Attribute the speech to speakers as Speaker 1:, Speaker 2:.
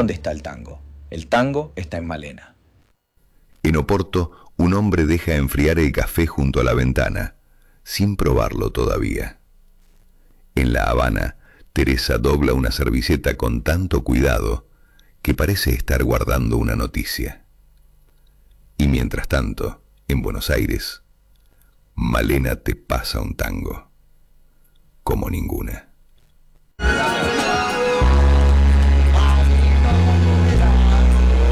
Speaker 1: ¿Dónde está el tango? El tango está en Malena.
Speaker 2: En Oporto, un hombre deja enfriar el café junto a la ventana, sin probarlo todavía. En La Habana, Teresa dobla una servilleta con tanto cuidado que parece estar guardando una noticia. Y mientras tanto, en Buenos Aires, Malena te pasa un tango, como ninguna.